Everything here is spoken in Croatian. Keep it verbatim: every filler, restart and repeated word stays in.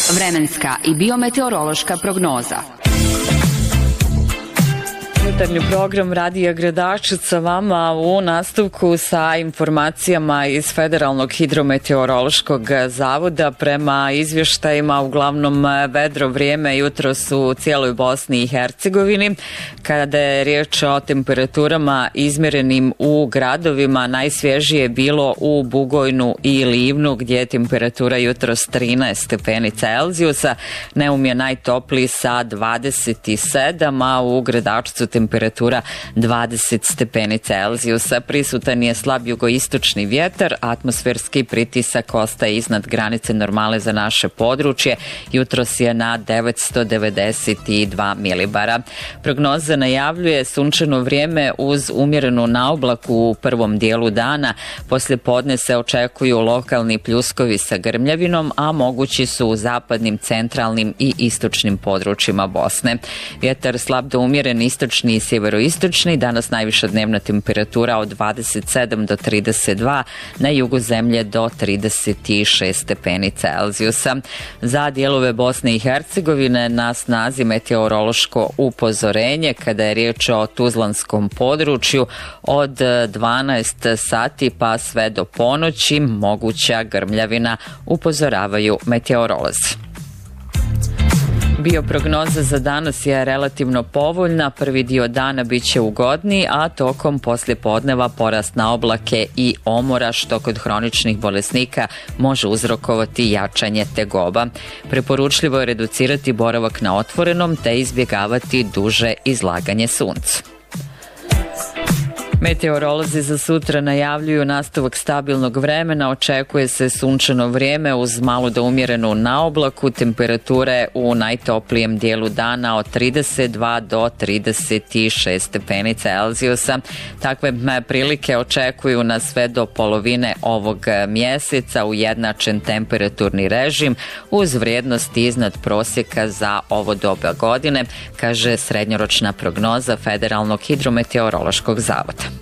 Vremenska i biometeorološka prognoza. Jutarnji program Radija Gradačca vama u nastavku sa informacijama iz Federalnog hidrometeorološkog zavoda. Prema izvještajima, uglavnom vedro vrijeme jutros u cijeloj Bosni i Hercegovini. Kada je riječ o temperaturama izmjerenim u gradovima, najsvježije je bilo u Bugojnu i Livnu, gdje je temperatura jutros trinaest stepeni Celzijusa. Neum je najtopliji sa dvadeset sedam, a u Gradačcu temperatura dvadeset stepeni Celzijusa. Prisutan je slab jugoistočni vjetar, atmosferski pritisak ostaje iznad granice normale za naše područje. Jutros je na devetsto devedeset dva milibara. Prognoza najavljuje sunčano vrijeme uz umjerenu naoblaku u prvom dijelu dana. Poslije podne se očekuju lokalni pljuskovi sa grmljavinom, a mogući su u zapadnim, centralnim i istočnim područjima Bosne. Vjetar slab do umjeren istočni i sjeveroistočni, danas najviša dnevna temperatura od dvadeset sedam do trideset dva, na jugu zemlje do trideset šest stepeni Celzijusa. Za dijelove Bosne i Hercegovine na snazi meteorološko upozorenje kada je riječ o tuzlanskom području od dvanaest sati pa sve do ponoći moguća grmljavina, upozoravaju meteorolozi. Bioprognoza za danas je relativno povoljna, prvi dio dana bit će ugodniji, a tokom poslijepodneva porast na oblake i omora, što kod hroničnih bolesnika može uzrokovati jačanje tegoba. Preporučljivo je reducirati boravak na otvorenom te izbjegavati duže izlaganje suncu. Meteorolozi za sutra najavljuju nastavak stabilnog vremena, očekuje se sunčano vrijeme uz malo do umjerenu naoblaku, temperature u najtoplijem dijelu dana od trideset dva do trideset šest stepeni Celzijusa. Takve prilike očekuju na sve do polovine ovog mjeseca, ujednačen temperaturni režim uz vrijednosti iznad prosjeka za ovo doba godine, kaže srednjoročna prognoza Federalnog hidrometeorološkog zavoda.